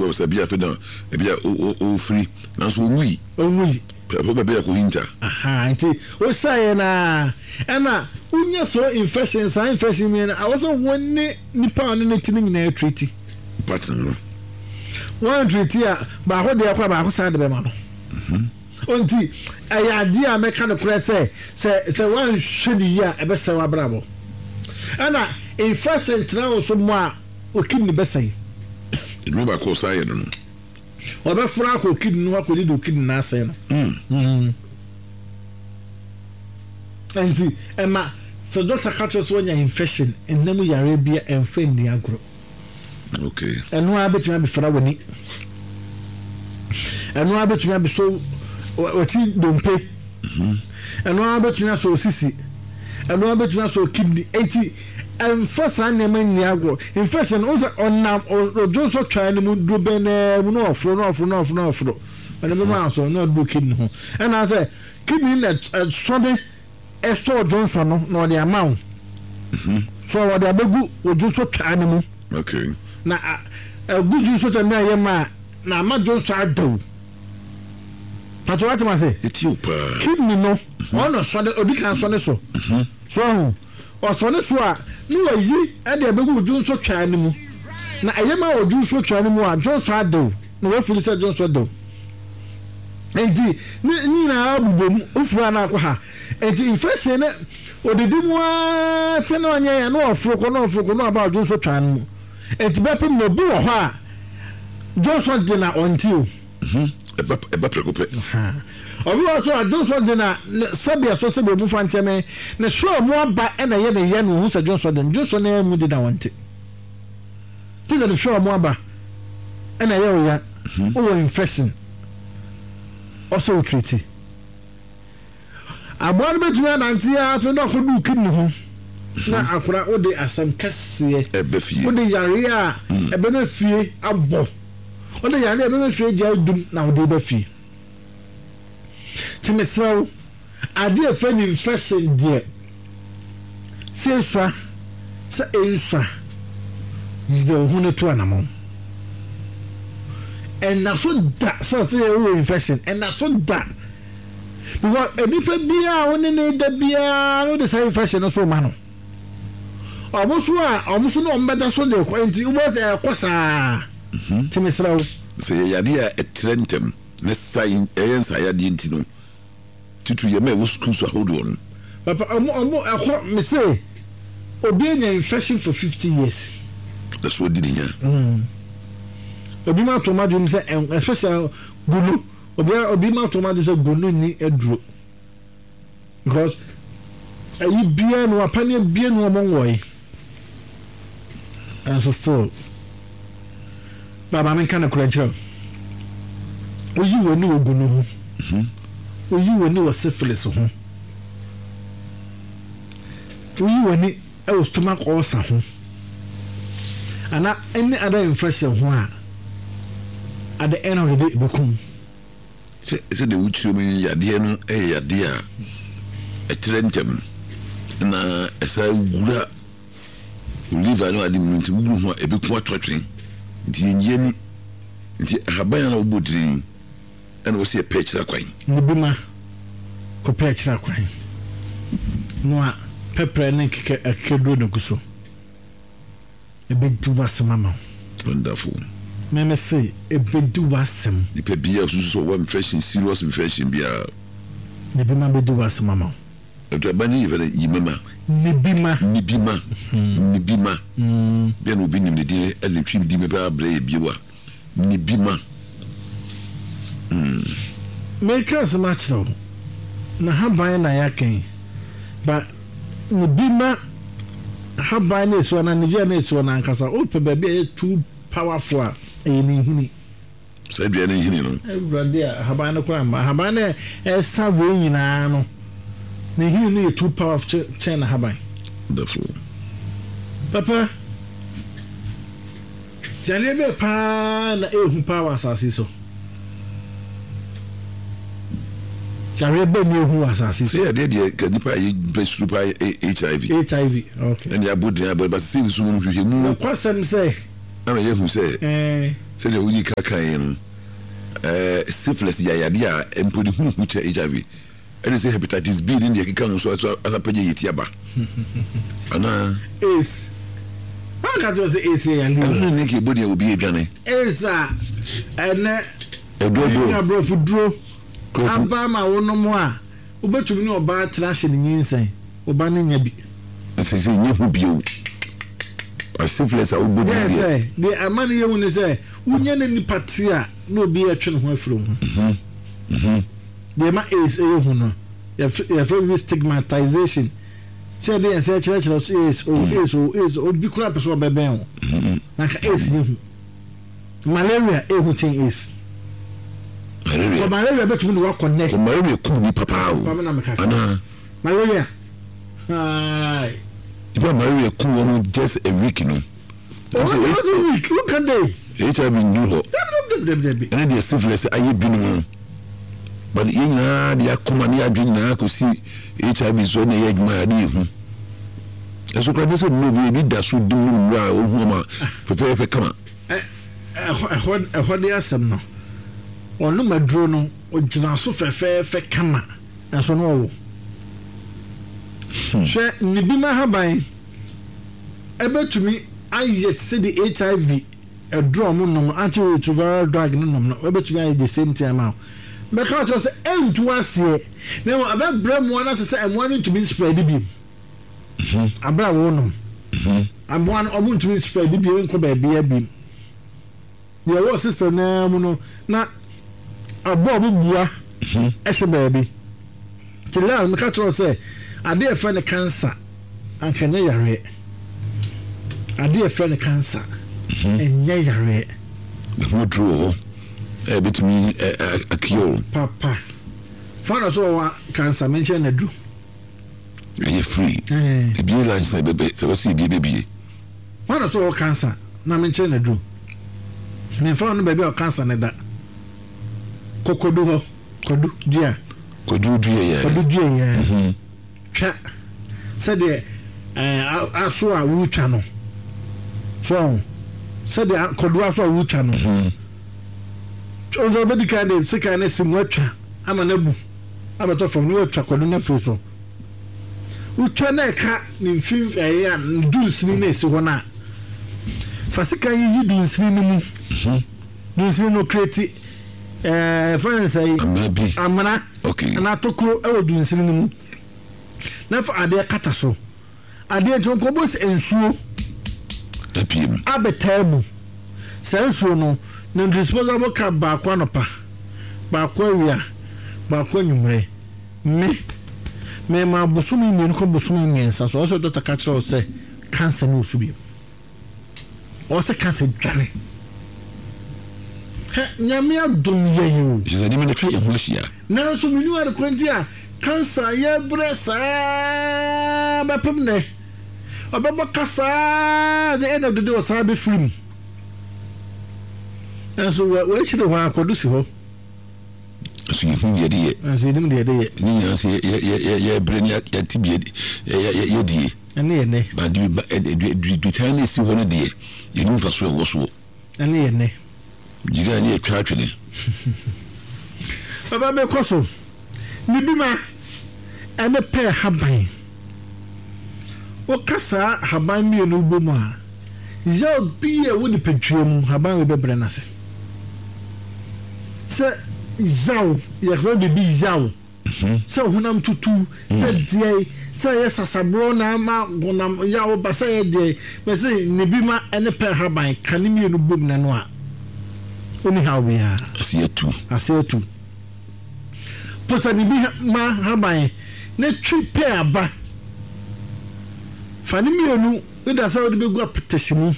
ko se bia fe na bia o free na so onwi papa bia ko hinta aha nti o say na na unya so infection me na awoso wonni nipa no ne tini nyina treat partner one treat ya ba ho de akwa ba ho sa de be ma no onti ayade a meka no kure se one hwedi ya ebe se wa brabo ana infection tra so mo a okidni be sai no ba ko sa ye no obe fura ko kidni no akodi do kidni na sai no anti ema so doctor catches when your infection and nemu yare bia emfa ni agro okay enu abetuma be fura woni enu abetuma be so wati dompe enu abetuma so sisi enu abetuma so kidney enti emfa san nemu ni agro infection on ojo so twa ni mu dro be na mu no ofro and be ma so no do kidney ho and I say kidney na so Esto Johnson no the amount. So what they abegu oju so twa ni mu. Okay. Na oju so twa na yema na ma Johnson ado. Pato what ma say? Ethiopia. Kidney no. Ono so de obi kan so ne so. So o so ne so a no wayi e de abegu oju so twa ni mu. Na yema oju so twa ni mu a Johnson ado. No we feel say Johnson ado. Enti ni na abubom ofura na akwa enti infection na odidi mu a tena anya ya na ofuro no about Johnson twan mu enti bepem no bi wo ho a Johnson de na onti o eba prekope obi wo so Johnson de na sabia so sabia bu fa ncheme na so mu aba na ye no hu sa Johnson na mu de na wonte tiza de so mu aba na ye o ya o infection also treaty abon betuma nantia afi no khodu kidney ho na akura ode asam kase ebefie ode yare a ebe na fie abo ode yare ebe na fie ja dum na ode be fie timesraw ade afa ni infection die sensa sa ensa de ho ne to anamon and na so da so say infection and na so da because enipa bia woni ne da bia no the same infection so ma no omuso no mbeda so de kwenti ubo kosa timisrawo say yade a etrentem ne sign eyensa yade ntino tutu ye me wo school so hold on papa akọ me say obi nya infection for 50 years that's what did nya obi ma tomato ni say especially gulu obi ma tomato say gulu ni eduro because ayi bia no apane bia no mo nwoi and so baba men kana kurajo oyi woni ogunu ho oyi woni wo syphilis ho oyi woni stomach ulcer ho ana any other infection ho a at the end of the day bekum say the wuchiro me yade no yade a etrentem na esa gura liver no adi minti guru ho ebekum atwatwen nti yenye nti haban na obodrin na wo se pechira kwan nibima ko pechira kwan no a pepper ne kekedo no kuso ebedu wasama wonderful me say ebedu wasem nipa bia so one infection serious infection bia nibima bedu wasama to bani even yimema nibima bia no bi nim ne din eletrim di me ba bra biewa nibima make us natural na haban na yaken but nibima haban na so na Nigeria na so na nkasa o pe ba bia too powerful a ni hini say bia ni hini no everybody haban na kwa ma haban na esa wo nyina no na hini no too powerful chain haban the floor papa jale be pa na ehu power asasi so jale be ni ehu asasi so say dey kanipa yi be super HIV okay and ya body but see so mu hwehwe mu kwasem say ana yɛ hu sɛ sɛdeɛ woyi kaka yi syphilis yɛyade a mpo de huhu kyɛ HIV ɛne sɛ hepatitis B ne deɛ keka ho so asapagye yɛti aba anaa AIDS aka kyerɛ sɛ AIDS yɛyade ɛno ne kɛbɔ deɛ obi adwane AIDS a ɛnɛ ɛduro duro aba ma wonom a wobɛtumi ne ɔbaa tena hyɛ ne nyinsɛn ɔbaa no nya bi sɛ nyɛ ho bio syphilis a wobɔ bi deɛ ama no yɛhu ne sɛ wonya ne nipa te a na obi atwe ne ho afiri ho deɛ ma AIDS ɛyɛ hu no yɛfrɛ bi stigmatization sɛ ɛde yɛn sɛ kyerɛkyerɛ so AIDS obi kora pɛ sɛ ɔbɛbɛn ho na ka AIDS ne hu malaria ɛhu kyɛn AIDS malaria bɛtumi ne wakɔnnɛ malaria kum ni papa o anaa malaria Iba malaria kum wɔn just a week no what can they HIV new hɔ ɛne deɛ syphilis ayɛ binom no but yɛn nyinaa de akoma ne adwe nyinaa kɔsi HIV so ne yɛ adwuma ade yɛhu ɛso kora de sɛ no bi da so di mu wura a ɔhu ma fɛfɛɛfɛ kama ɛhɔ de asɛm no ɔno maduro no ɔgyina so fɛfɛɛfɛ kama ɛso no ɔwɔ hwɛ ne bi ma haban ɛbɛtumi ayɛ te sɛ de HIV ɛduro mo nom antiretroviral drug no nom no ɛbɛtumi ayɛ the same time out bɛka kyerɛ sɛ ɛntu aseɛ na ɛbɛbrɛ mmoa no sɛ ɛmmoa no ntumi spread bi abrɛ wo nom mmoa no ɔmo ntumi spread bi nkɔ baabi abi deɛ ɛwɔ system naa mu no na abɔ ɔmo bua ɛhyɛ baabi nti lɛa meka kyerɛ sɛ adeɛ ɛfɛ ne cancer ankanyɛ yareɛ adeɛ ɛfɛ ne cancer ɛnyɛ yareɛ ho duro ɛbɛtumi akio papa fana so wa cancer mention na du ɛyɛ free ebie lunch na bebe sɛ wɔsi ebie fana so wa cancer na mention na du me fa no baabi a cancer ne da kokodu ho kodu dua yɛ twa sɛdeɛ aso a wutwa no so sɛdeɛ kodu aso a wutwa no ɔnso bɛdi kan de sika ne simu atwa ama na bu abɛtɔ fam ne watwa kodu na firi so wutwa na ɛka ne mfim ɛyɛ a dunsini na esi hɔ na fa sika yi dunsini no mu dunsini no kreti fɛn sɛ amana na atokoro ɛwɔ dunsini no mu na fa adeɛ kata so adeɛ nti nkɔbɔ sɛ nsuo abɛtaa mu sɛ nsuo no na disposable cup baako anɔpa baako awia baako anwummerɛ me ma bosom mmienu kɔ bosom mmiɛnsa so ɔsɛ dɔkta ka kyerɛ sɛ cancer ne ɔso bi ɔsɛ cancer dwane nyame adom yɛn o sɛ ne me twa yɛ ho ahyia nanso menu ade kwanti a cancer yɛbrɛ saa bɛpem nɛ ɔbɛbɔ kasaa the end of the day ɔsaa bɛfiri mu nanso wɔakyire hɔ akɔdo si hɔ so yɛhu yɛde yɛ nanso yɛnim deɛ yɛde yɛ ne nyinaa sɛ yɛbrɛ ne yɛte bi yɛdie ɛne yɛnɛ dutan ne ɛsi hɔ no deɛ yɛnim fa so ɛwɔ soɔ ɛne yɛnɛ gyiga ne yɛtwa atwene baba mɛkɔ so ne bi ma ɛne pɛɛ haban woka saa haban mmienu bɔ mu a yaw bi a wode padua mu haban wobɛbrɛ no ase sɛ yaw yɛkora de bi yaw sɛ honam tutu sɛ deɛ sɛ yɛ sasaborɔ na ama honam yaw ba sɛ yɛ deɛ bɛsɛ ne bi ma ɛne pɛɛ haban ka ne mmienu bɔ mu na no a woni haw biara ase atu posa ne bi ma haban ne twi pɛɛ aba fa ne mmienu weda sɛ wode bɛgu apɛtɛhye mu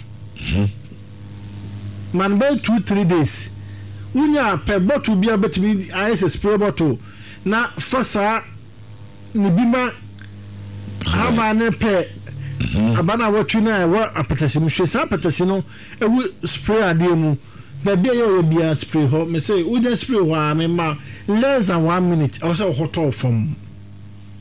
man bɛyɛ 2-3 days wonya pɛ bottle bia bɛtumi ayɛ sɛ spray bottle na fa saa ne bi ma aba ne pɛ aba no a wɔtwi no a ɛwɔ apɛtɛhye mu hwɛ saa apɛtɛhye no ɛwu spray adeɛ mu baabi a yɛwɔ biara spray hɔ me sɛ wonya spray hɔ a mema less than 1 minute ɛwɔ sɛ wɔhɔtɔɔ fam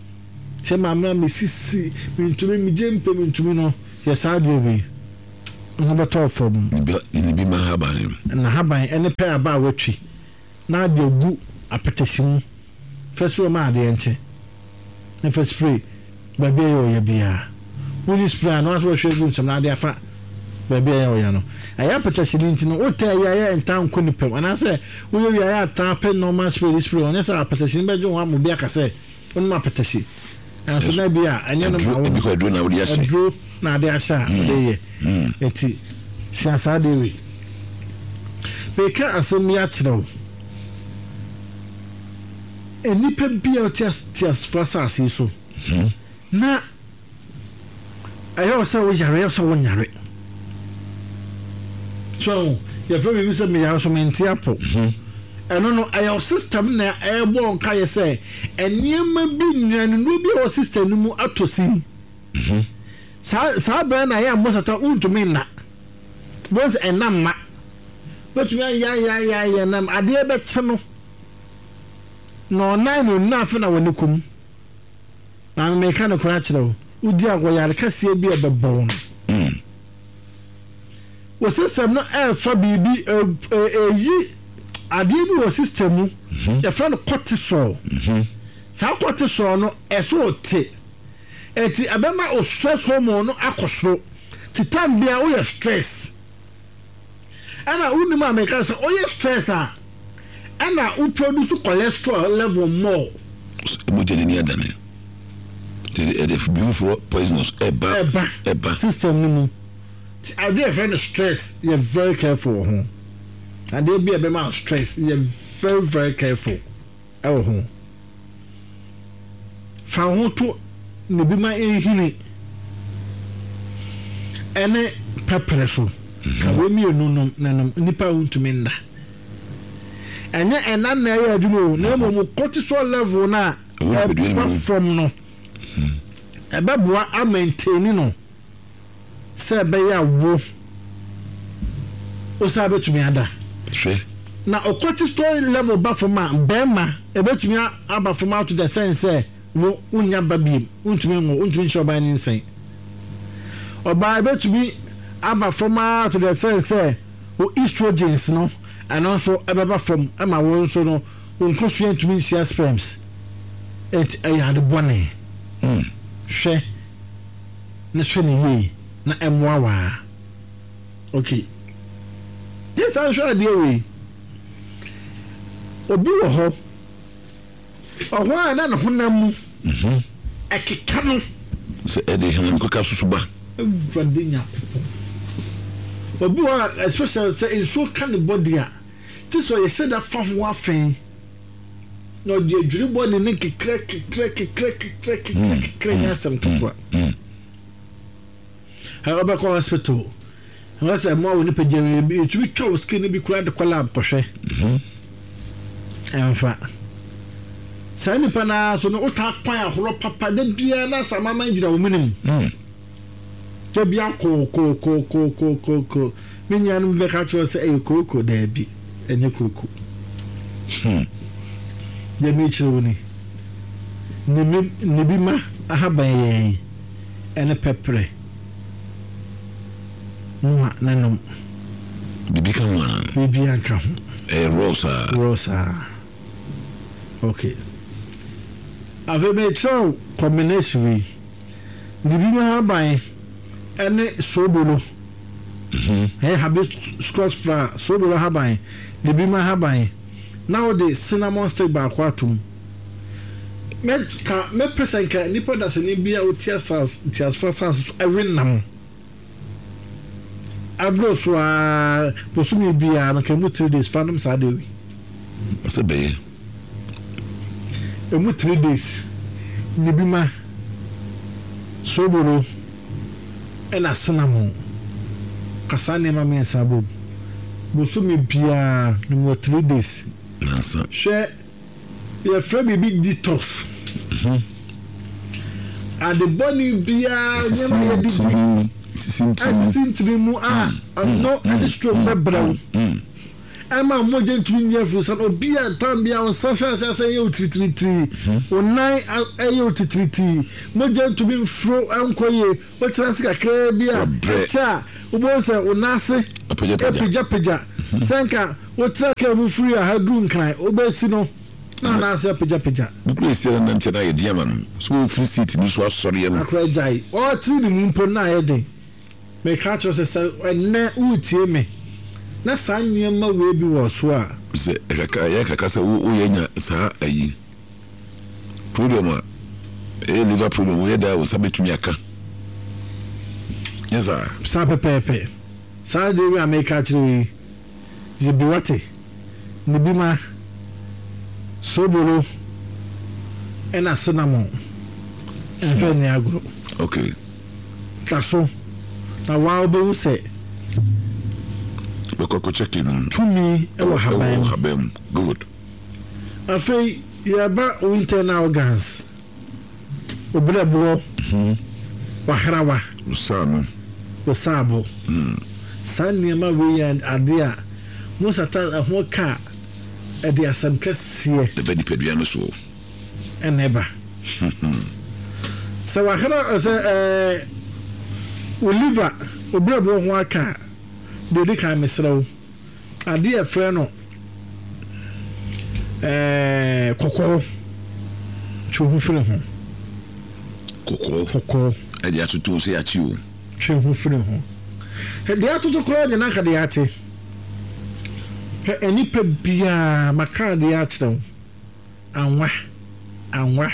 sɛ maamena mesisi mentumi megye mpɛ mentumi no yɛ saa deɛ wei no beto from in be my haban na haban any pair about watchi na de gu apetasimu first room ma de enche na first spray ba be yo bia we spray no so hwe gu na de afa ba be yo no aya apetasimu nti no o ta ya entan ko ni pem ana say we yo ya atan pe normal spray on say apetasimu be jo wa mu bia ka say on ma apetasi and so na bia anya no ma because do na we ya say na de asha de ye eti siasa de we be ka asem ya kire enipa bia o tias fasa so na ayo sa wo yare so wo nyare so ya fo bi se me ya so menti apo eno no ayo system na ebo nka ye se eniema bi nyan no bi o system no mu atosi sa ba na ya mosata untumi na bonse enamma betumi ya nam ade be che no no nine no na fa na woni kum na me ka no kra kire udi agoyare kase bi ebebon wo system no fa bibi yi ade bi wo system mu ya fa no cortisol sa cortisol no eso te eti abema o stress hormone no akosoro titan bia o stress ana unima make say o stress ana u produce cholesterol level more mo de ni adane the beautiful poisonous eba system no I dey friend stress you very careful and they be abema stress you very careful ho fa ho to ne bi ma ehini ene pepper so ka we mi onunum nanam nipa untumi nda enye enan na ya adumo na mo cortisol level na from no ebeboa a maintain no se be ya wo o sa betumi ada na o cortisol level ba from a bema ebetumi aba from out to the sense wo unya babiem untumi shoba ni nsen oba betumi aba from out to the sense o estrogens no and also ebeba from ama wo so no unkosua ntumi sia sperms et ayade bone hwe na hwe ni yi na emwawa okay yes I sure dey we obi wo ho ohwa na no honamu ekeka no se ede hanam ko ka susuba ewradenya obi wa especially say so can the body a ti so you say that fa ho afen no de adwiri body ne kekre nya sam tutwa ha oba ko hospital was a mo woni pejere bi tu bi twa skin bi kura de collab kohwe enfa sani pana so no uta kwan ahoro papa de bia na samama ngira wo minim je bia ko minya no be ka tro se e ko da bi enye koko de mi chiro ni bi ma ahaban ye ene pepre no nanom bibi kan wana bibi anka rosa okay ave me tro combination we the bi ma ahaban ene sobolo hibiscus flower sobolo ahaban the bi ma ahaban now the cinnamon stick ba kwatum me person ka ni product ni bia otiasas every nam abro so a posumi bia na kemu 3 days fandom sa dewi asa be emu 3 days ni bi ma soboro ena cinnamon kasane ma me sabo posumi bia no 3 days nasa she your friend be detox and the body bia nyama di sintrimu no and strong brown ɛma mogya ntumi nyɛ firi sɛ obi a tam bia wo nsa hyɛ sɛ ɛyɛ wo tiritiriti wo nan ɛyɛ wo tiritiriti mogya ntumi mfuro ɛnkɔ yie wokyerɛ se kakraa bi a ɛkyɛ a wobɛhu sɛ wo nase apagyapagya sɛ nka wokyerɛ ka mu firi a ha duru nkran wobɛsi no na nase apagyapagya bukuru esi na nante na yɛ diama no so wo free seat ni so asɔre no akora gyae ɔtiri ne mu mpo na ayɛ den meka kyerɛ sɛ ɛnɛ wotie me na saa nneɛma wei bi wɔ so a sɛ kaka sɛ woyɛ nya saa ayi problem a ɛyɛ liver problem woyɛ da wo sa bɛtumi aka yes sir saa pɛpɛɛpɛ saa de wi a meka kyerɛ wei jibiwate ne bi ma sobolo ɛna cinnamon ɛmfɛ ne agoro okay ka so na waa wobɛhu sɛ bɛkɔkɔ checking tumi ɛwɔ haban good afei yɛba internal organs obrɛboɔ wahrawa wosaabo saa nneɛma wei yɛ ade a mo sata ho ka ɛde asɛm kɛseɛ the body pedua no so ɛna ɛba sɛ wahra sɛ oliver obrɛboɔ ho aka de odi kan mesrɛ wo ade a frɛ no kɔkɔɔ twe ho firi ho kɔkɔɔ ɛde atoto so yɛakyi o twe ho firi ho ɛde atoto koraa nyɛ nanka de yɛate anipa biaa maka de yɛakyerɛ wo anwa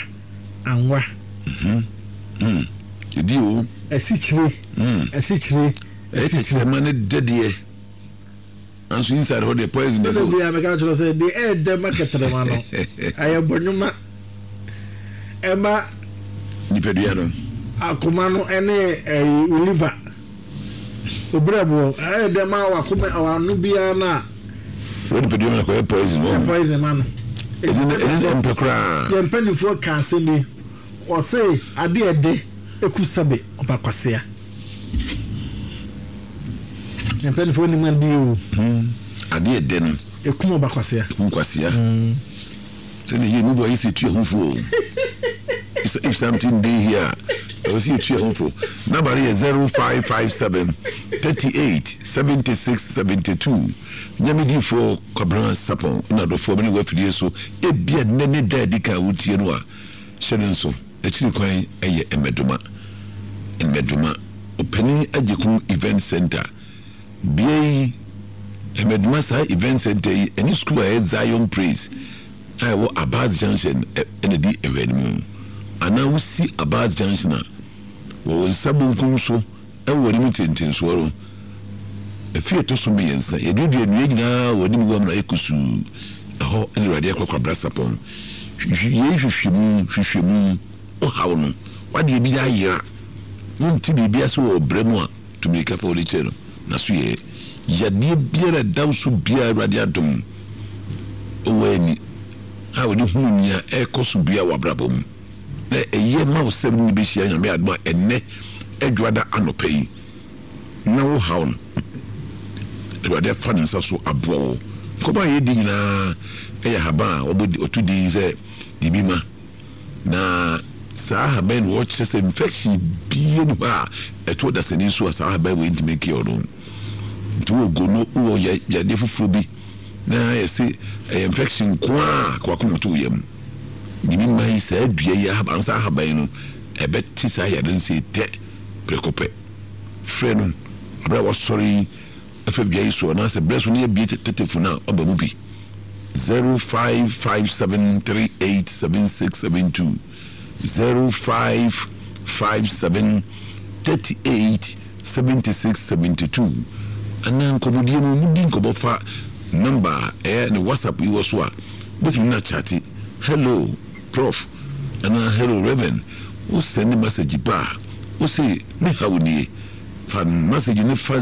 ɛdi o asikyire ɛkyerɛ ma ne dɛdeɛ anso inside hɔ de poison de so bia meka kyerɛ sɛ de ɛdɛ maketere ma no ayɛ bɔnwoma ɛma nipadua no akoma no ɛne oliver obrɛboɔ ɛdɛ ma wakoma awano biara no a wɔde nipadua no kɔyɛ poison ma no ɛne mpɛ koraa yɛmpanifoɔ ka asɛm ni ɔse ade ɛde ɛku sabe ɔbakwasea yɛmpanifoɔ nim ade o ade ɛdɛ no ɛkum ɔbakwasea sɛ ne yɛ mu bɔ yɛ sɛ tua hofoɔ if something dey here I will see you tua hofo number is 0557 38 76 72 nyamidi for kwabran sapon na do for me wafidie so ebia nene da di ka wutie no a hyɛne nso akyiri kwan ɛyɛ emeduma opani agyekum event center bi emeduma sa event center yi any school a Zion Praise I wo Abaz Junction ene di evenement ana wo si Abaz Junction a wo sabunkum so ɛwɔ ni tintin so ro efie to so me yensa yedudie nwe nyina wo ni wo amna ekusu ɛhɔ ene rade akwa brasapon hwehwemu o hawo no wade bi ya yira nti bibia so wo bremu a tumi ka fa oli che no na so ye yade biara dawso biara rade adom o wani ha wo di hunu nya ekoso bia wabrabom na eye ma wo sɛm ni bi hia nya me adoma enne adwada anopai na wo hawo no rade fa nsa so abowo ko ba ye di nyina ɛyɛ haba obodi otudi sɛ dibima na saa haba no wɔkyerɛ sɛ infection bie no a ɛto da sani so a saa haba wɔ ntimi ke ɔno nto ogono wo yɛ de fufuro bi na yɛse infection kwa kwakomo to yam nimi mai saa dua yi haba saa haba no ɛbɛti saa yɛ den sɛ tɛ prekope frɛ no abra wɔsɔre afa bia yi so na sɛ breso no yɛ bie tetefo na ɔba mu bi 0557387672 0557387672 ana nkomodie no mudi nkobofa number ne WhatsApp yi wo so a betimi na chat hello prof ana hello reverend o send message ba o say me hawnie fa message ne fa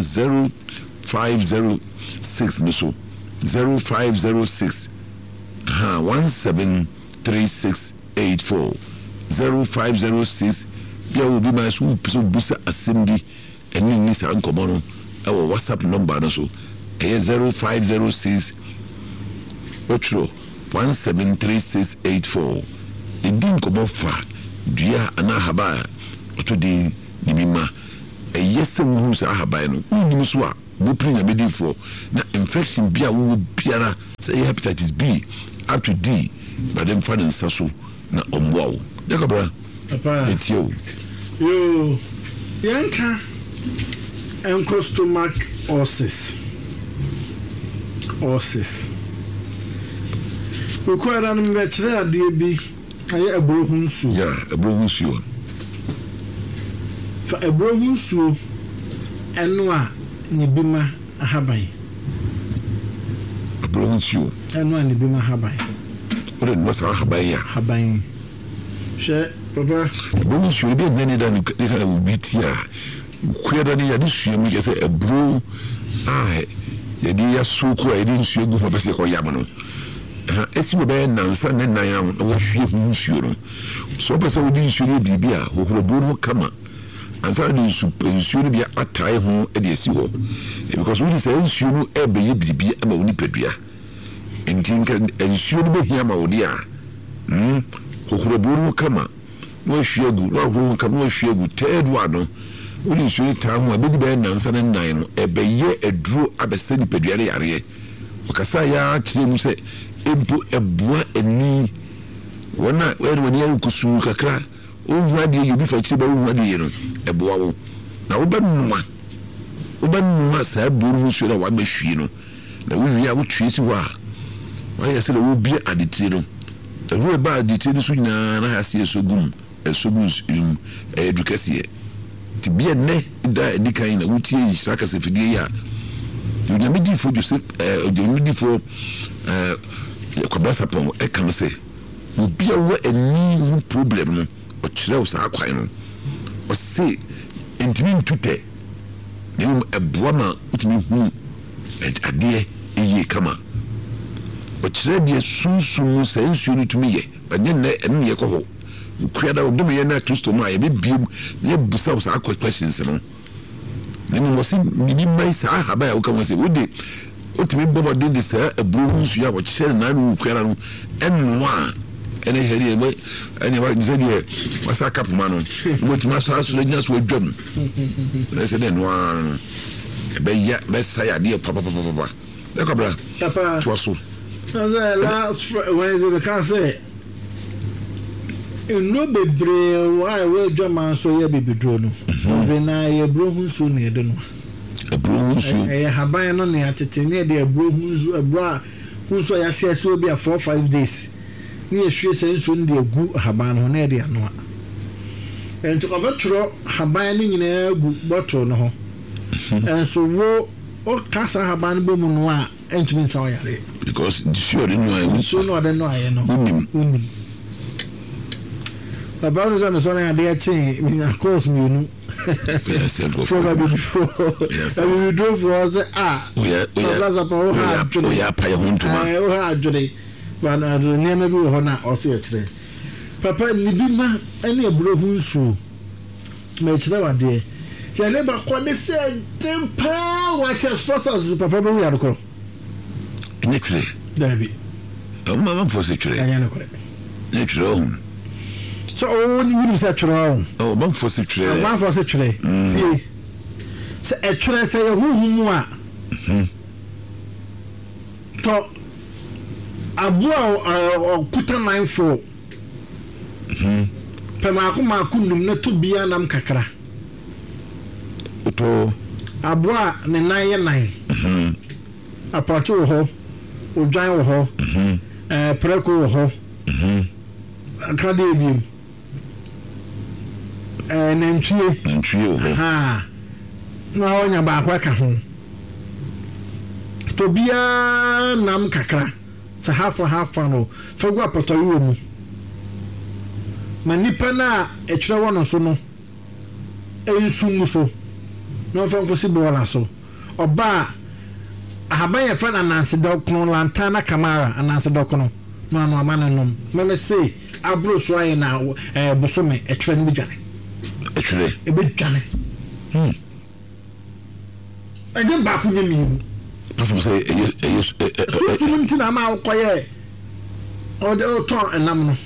0506 no so 0506 173684 0506 bia wo bi ma so busa assembi eni ni sa nkomo no e wo WhatsApp number no so e 0506 otro 173684 edin kobo fa dua ana haba oto din nimima eyese wo sa haba no unim so a bo prinya bedifo na infection bia wo biara say hepatitis B up to D but them fa nsa so na omwo jakabra papa etio yo yanka stomach ulcers require an veterinary DB aye abrohunsu fa abrohunsu eno a nibima ahaban abrohunsu eno a nibima ahaban ore no sa ahaban ya haban she papa abrohunsu be nani da ni ka ubitia kuya ni ya disuye mu yese abro yedi ya suku a yedi nsuye gu fa se ko yamano esi wo be nansa ne nan a wo hwie hu nsuye no so be se wo di nsuye bibia wo horobo no kama ansa di nsuye bia atai ho e de esi ho because we say nsuye no e be ye bibia ama wo ni padua entinka nsuye no be hia ma wo dia horobo no kama wo hwie gu wo horobo kama wo hwie gu tedu ano uli nsuye taa ho abedi be nansa ne nan no e be ye aduro abese ni padua re yare okasa ya kire mu se empo ebua eni wona wani ya kusu kakra owu ade ye bi fa kire ba owu ade ye no ebua wo na wo ba numa sa buru nsuye na wa be hwie no na wo wi a wo twie si wa ya se le wo bi aditire no ewu ba aditire so nyina na ha se esogum edukasiye tibia ne da edikan na wutie yisaka se fidie ya nyamedi fo jose nyamedi fo kwabasa pon e kan se obia wo ani problem no o kire o sa akwan no o se entimi ntute ne eboa ma utimi hu ade eye kama o kire de sunsun se nsuo no tumi ye banye ne enu ye ko ho kuada odume ye na Kristo no aye bibiem ye busa usa akwa questions no nemu mo si ni mai sa haba ya uka mo se wode otimi bobo de sa aburu nsu ya wo kire na no kuada no enwa ene heri e ene wa zedi e wasa kapuma no mo tima so aso le nyina so adwam na se de no be ya be sa ya de papa e kobra papa twaso na last Wednesday we can say no bebre wa we dwama so ye bibidro no be na ye brohunsu ne de no brohunsu haban no ne atete ne de brohunsu hunsu ya share so be 4-5 days ne ye hwe sensu ne de gu haban no ne de ano ento ka betro haban ne nyina gu bottle no ho enso wo o kasa haban bo mu no a entumi nsa oyare because the sure no so no de no aye no unim about us on the son and they change of course me no probably before and we drove for us we pay but na do near maybe ho na o se kire papa libima ene ebrohu nsu me kire wade ya le ba ko ne se tempa what is forces papa be ya ko ne kire dabi o mama for se kire anya ne ko ne kire so you say try oh man for se kire see se e kire se ye huhumu a to abua okuta 94 pema ko ma kunum na to bia nam kakra to abua ne nan ye nan apacho wo ho odwan wo ho preko wo ho akade ebiem nantwie wo ho na onya ba akwa ka ho to bia nam kakra sa half no fagu apoto wo mu manipa na ekire wono so no ensungu so no fa ko si bola so oba ahaban ya fa na nansi dokno lantana kamara anansi dokno no amana nom me say abro so aye na bosome ekire ni bidwane ekire e bidwane ege ba ku nyemi After say so munti na ma koye o de o ton enam no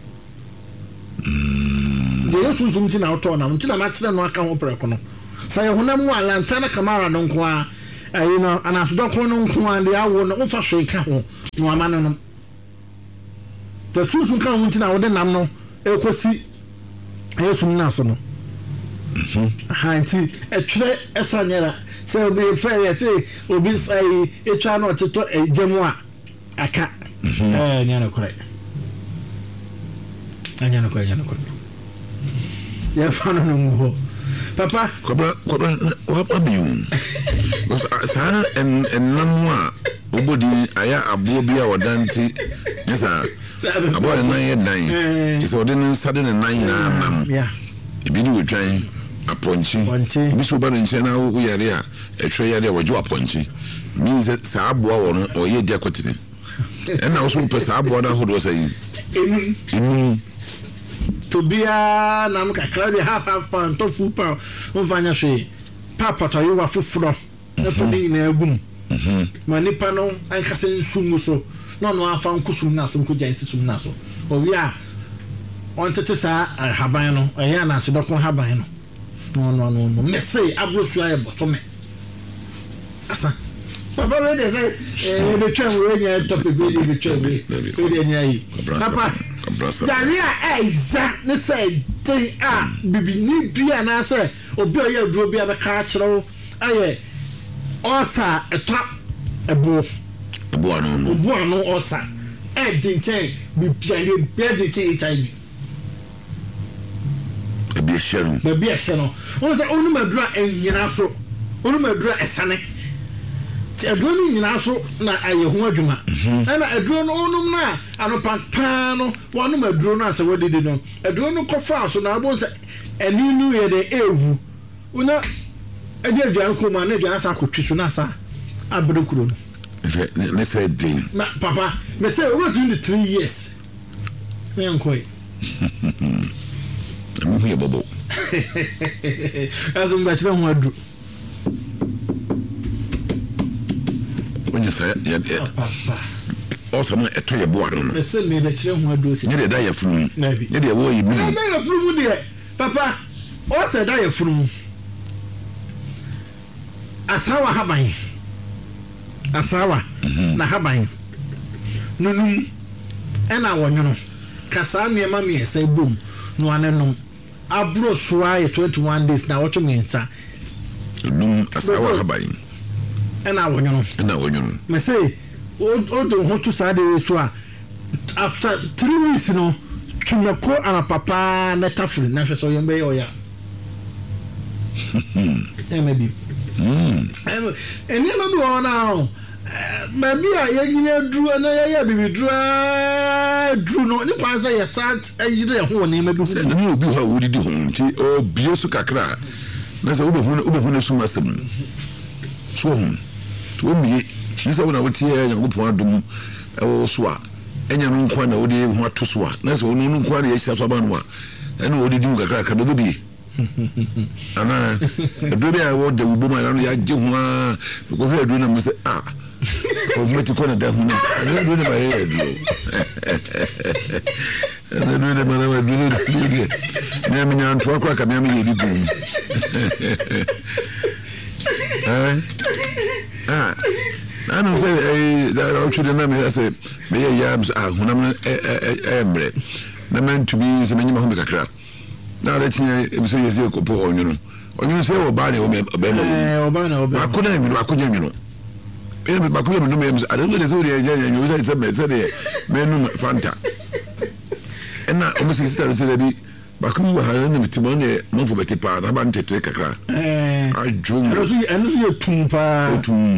de so munti na o ton na munti na ma kire no aka ho preko no say honam wa lantana kamara no nko a ayi no anaso ko no nko a de awo no ufa hwe ka ho no ama no no to sunsun kan munti na o de nam no ekosi yesu na so no hanti etwe esanyera say obi fair yete obi sai etwa na oteto ejemu a aka nyana kore anyana kore ya fano no ngo papa kobra wa biu sa ennamu a obodi aya abo bi a odanti yesa abo na ye dan yesa odin sade na nan na mam ebi ni wetwan aponchi biso ba nche na wo yare a etwe yare wojo aponchi means sa aboa wo no oye dia kotene na wo so pe sa aboa na hodo sai enu to bia na mka krade half pound to full pound onfanya hwe papa to yewa fufuro na so ni na agum ma nipa no an kase nsumu so no no afa nkusum na so nkuja nsisum na so o wi a on tete sa haban no eya na se dokon haban no me say abrosu aye bosome asa papa we dey say the train we nya topic we dey train we dey nya yi papa daria eza ne say thing bibi ni bia na say obi oye duro bia be ka kire aye osa etwa ebo no osa dinchen bibia ni bia dinchen HIV baby exeno on say onu madura enyina so onu madura esane ti aduro ni nyina so na aye ho adwuma na aduro no onum na anopa no wonu maduro no ase wadidi no aduro no kofa so na abo say eninu ye de ewu una edi aduan ko ma na aduan sa akotwi so na sa abrekuro no ne say din na papa me say over 23 years yankoi mu ye bobo azu mbachira ho adu onye say ya papa o sama eto ye boado no se me da chire ho adu si ne da ya funu ne de wo yi mi da ya funu de papa o se da ya funu asawa haban asawa na haban nunu ena wonyono kasa me ma me sai bom no anenom abro soa 21 days na wato mensa num asawa haban ena wonyono me say o do ho to sa de so a after 3 weeks no tunako ana papa na tafri na hwe so yembe oya maybe eni ma bi ona baby a yegyina duru na ya bibi duru no ni kwanza ya sat ayire ho ne ma bi se na obi ho wodidi ho nti o bie su kakra na se obehu na suma sem so to mi ni se wona wotie ya ngopon adum o so a enya no nkwa na wodi ho ato so a na se wonu no nkwa na ya hia so ba no a ena wodidi kakra ka do bi ana edobe a wo de ubo ma no ya je ho a ko fe edu na mo se o meti ko na da hu na edu na ba ye edu edu na ma na edu na me nya ntwa kwa ka me ye edu anu say da o chide na me say me ye yams hunam emre na man to be se me nyima ho me kakra na re tinye ebiso yesi ko po onyono se wo ba ne o be akona mi akonya nyono e ba ko no me ade no de so de ya nyo se me se de me no fanta ena o musi sister se de bi ba ko wa ha na mitima ne mo fo beti pa na ba ntete kakra ajum eno so ye tumpa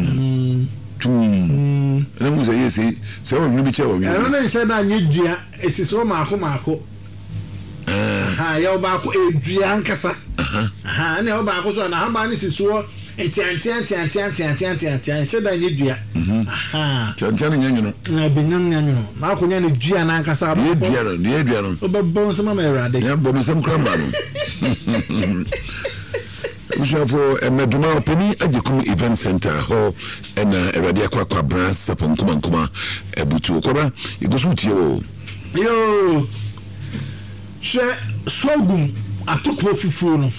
ena mu se yesi se o nu bi che o wi eno ne se na nyedua esiso maako ya oba ko edua nkasa ne oba ko so na hamba ne sisuo entian se da nyedua tian nyanyo na binyam nyanyo na ko nya ne dua na nkasa ne dua no oba bon so mama erade ya bo me sam kramba no for Meduma Openi Ajikum Event Center ho and Radia Kwakwa Brass Sapon Kuma Ebutu Koba you go shoot you yo she sogum atoko fufuo no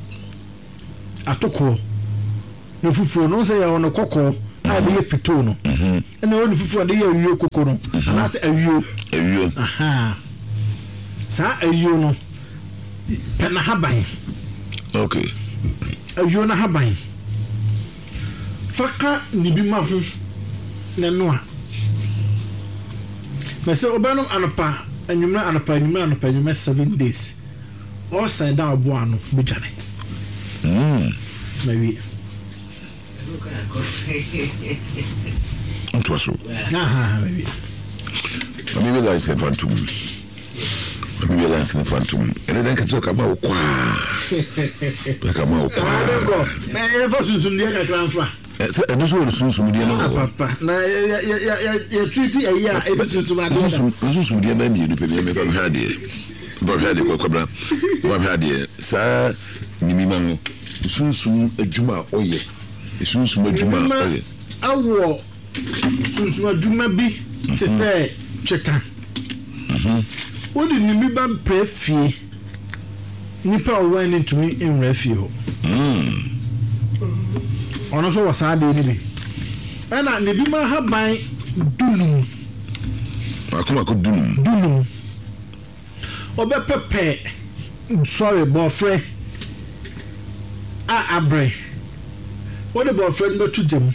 atoko no fufuo no say ya ono kokko a de pito no ene ono fufuo de ya wiyo kokko no na say awiyo aha sa awiyo no pe na haban okay awiyo na haban faka ni bi ma ho na no a mese obanum anopa anyumra 7 days all side down abo ano bejane maybe onto aso maybe realize the phantom and then can talk about kwa me for sunsun dia ka kranfa so and this one sunsun dia no papa na ya treat ya e be sunsun ade sunsun dia na mi ni pe me fa hade ko kobra wa hade sa ni mi ma sunsun adwuma oyɛ sunsun adwuma oyɛ awo sunsun adwuma bi te sɛ tweta wodi ni mi ban prefie nipa owan ni tumi enwra fie ho ono so wasa de ni bi ana ne bi ma haban dunum akoma ko dunum obepepe sorry boyfriend abre what the boyfriend no to jam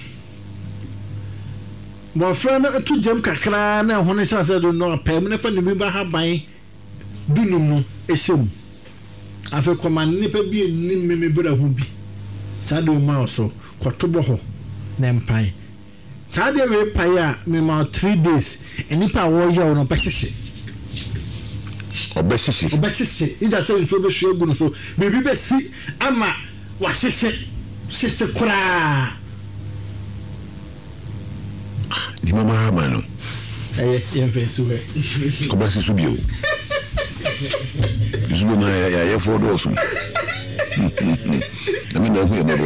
boyfriend to jam kakra na ho ne say do no pem ne fa ne bi ba haban dunum no ehyem afa koma nipa bi enim me bra ho bi sa do ma so kotobo ho na mpan sa de we pai a me ma 3 days enipa wo ye no pehye obesisi ida say so be hwe gu no so bebi be si ama wa sese kura di mama hamano yemfe suwe ko ba sisu bio sisu na ya for do so ami na hu ya mabo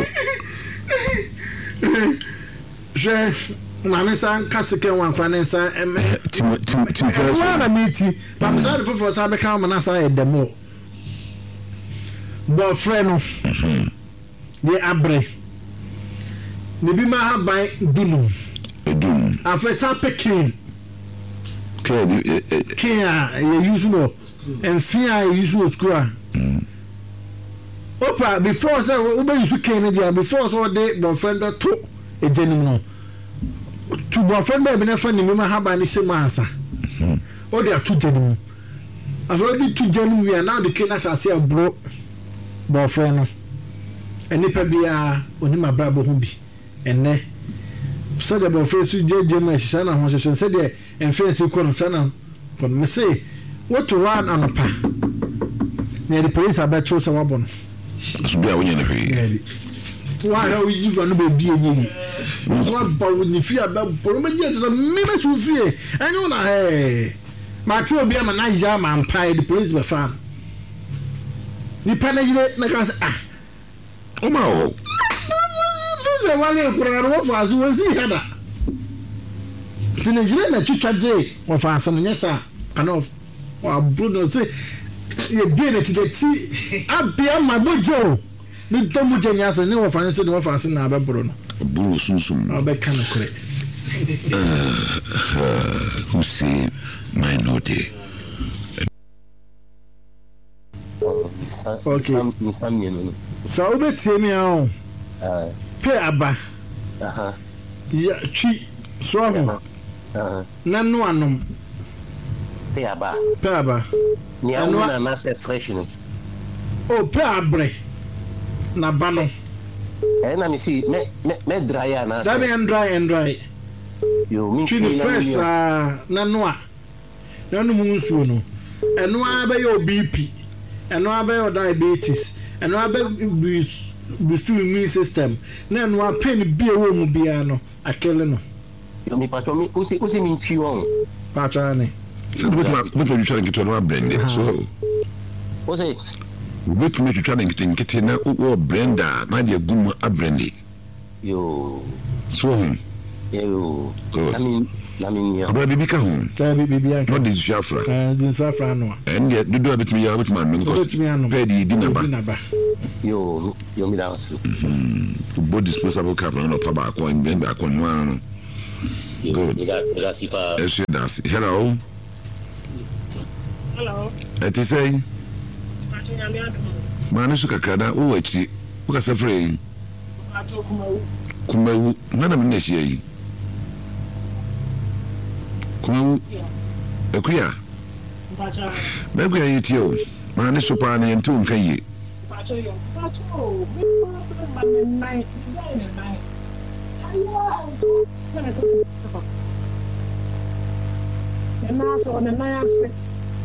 je mame san kasike wan kwane san tim first na miti ba san for san be kan na san e demo boyfriend no de abre ne bi ma haban dunum afesa pekin kia ye use no and fear use no school opa before say we be use ken dia before so de boyfriend to ejenim no to boyfriend be na fa ni ma haban ni semansa o de to jenim aso di to jenim we now the ken as say bro boyfriend no enipa bia oni mabrabo ho bi enne so de boyfriend su jeje ma hisa na ho hisa se de enfensi ko no sana ko me say what to run on a pa ne the police abacho se wabon so bia wonya na hwe wa ha wi ji no be bia nyi wa ba ni fi aba poro me je se me be su fie enyo na ma tu obi ama na ja ma mpa the police be fa ni pa na yire na ka o ma o fize wale kura ro fa zu wasi hada tinejire na twitwaje wo fa so nyesa kana wa bruno se ye bi na ti abia mabojo ni tomu jenya se ni wo fa se ni wo fa se na be bro no buru sunsun o be kana kure who say my note okay so we tie me on pe aba ya chi so ho na no anom pe aba ni anu na se fresh no o pe abre na ba no na mi si me dry na that be dry yo mi chi ni fresh na no a na no mu nsuo no eno a be yo BP eno a be yo diabetes eno a be boost immune system na eno a pen bi ewo mu bia no akele no yo mi pato mi usi mi nchi won pato ne so we try to get on our brand so o say wobɛtumi atwitwa ne nketenkete na wɔ blender na de agum abrande yo so ho yo na min yo abra bibi ka ho bibi aka no de suafra de suafra no ende dodo abetumi ya abetumi anu because pedi di naba yo mi da so bo disposable cup no pa ba ko en ba ko no ano good hello eti say manu su kakada o wachi o ka safre kumawu nana me nashia yi kumawu ekuya ekuya yi tio manu su pa na yento nkan yi and also on the night